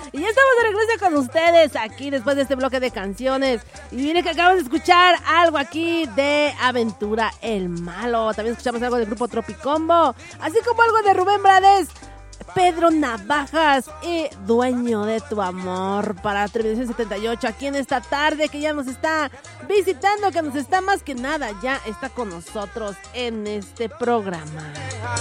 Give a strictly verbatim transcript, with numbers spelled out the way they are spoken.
Y ya estamos de regreso con ustedes aquí después de este bloque de canciones. Y miren que acabamos de escuchar algo aquí de Aventura el Malo. También escuchamos algo del grupo Tropicombo, así como algo de Rubén Blades, Pedro Navajas y Dueño de tu Amor para Televisión setenta y ocho aquí en esta tarde que ya nos está visitando, que nos está más que nada, ya está con nosotros en este programa.